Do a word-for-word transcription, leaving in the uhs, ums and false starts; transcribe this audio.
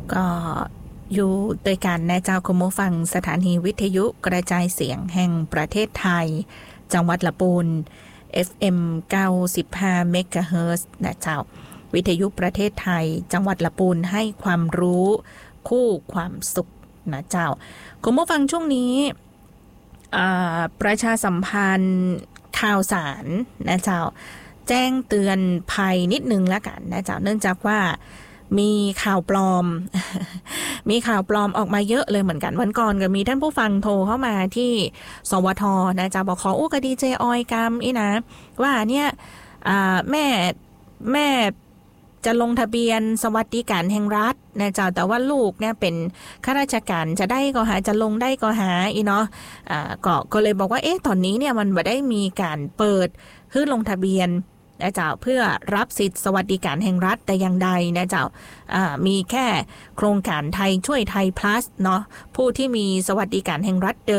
ก็อยู่โดยกันนะเจ้าคุณผู้ฟังสถานีวิทยุกระจายเสียงแห่งประเทศไทยจังหวัดละปูน เอฟ เอ็ม เก้าสิบห้า เมกะเฮิรตซ์นะเจ้าวิทยุประเทศไทยจังหวัดละปูนให้ความรู้คู่ความสุขนะเจ้าคุณผู้ฟังช่วงนี้ประชาสัมพันธ์ข่าวสารนะเจ้าแจ้งเตือนภัยนิดนึงแล้วกันนะเจ้าเนื่องจากว่ามีข่าวปลอม มีข่าวปลอมออกมาเยอะเลยเหมือนกันวันก่อนก็มีท่านผู้ฟังโทรเข้ามาที่สวทนะจะบอกขออู้กดีเจออยกรรมอีนะว่าเนี่ยแม่แม่จะลงทะเบียนสวัสดิการแห่งรัฐนะเจ้าแต่ว่าลูกเนี่ยเป็นข้าราชการจะได้ก็หาจะลงได้ก็หาอีเนาะอ่าก็ก็เลยบอกว่าเอ๊ะตอนนี้เนี่ยมันบ่ได้มีการเปิดขึ้นลงทะเบียนนะเจ้าเพื่อรับสิทธิสวัสดิการแห่งรัฐแต่อย่างใดนะเจ้ามีแค่โครงการไทยช่วยไทย plus เนาะผู้ที่มีสวัสดิการแห่งรัฐเดิม